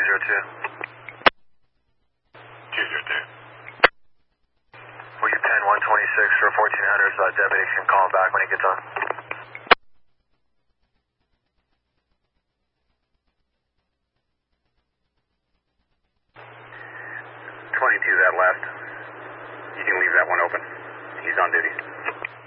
Will you 10-126 for 1400, so deputy can call him back when he gets on. 22, that left. You can leave that one open. He's on duty.